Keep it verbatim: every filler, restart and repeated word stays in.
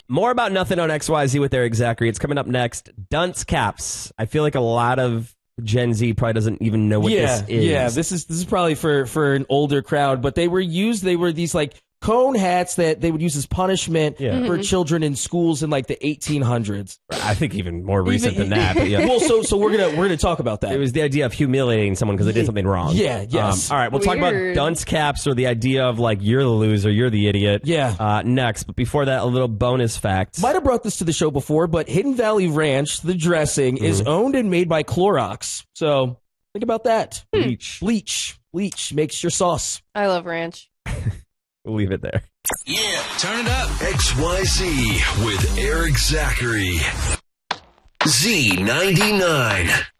more about nothing on X Y Z with Eric Zachary. It's coming up next. Dunce caps. I feel like a lot of Gen Z probably doesn't even know what yeah, this is. Yeah, this is this is probably for, for an older crowd, but they were used, they were these like cone hats that they would use as punishment Yeah. for Mhm. children in schools in like the eighteen hundreds. I think even more recent Even- than that. But yeah. Well, so so we're gonna we're gonna talk about that. It was the idea of humiliating someone because they did something wrong. Yeah, yes. Um, all right, we'll talk about Weird. dunce caps or the idea of like you're the loser, you're the idiot. Yeah. Uh, next, but before that, a little bonus fact. Might have brought this to the show before, but Hidden Valley Ranch, the dressing, is owned and made by Clorox. So think about that. Bleach. Bleach. Bleach makes your sauce. I love ranch. We'll leave it there. Yeah, turn it up. X Y Z with Eric Zachary. Z ninety-nine.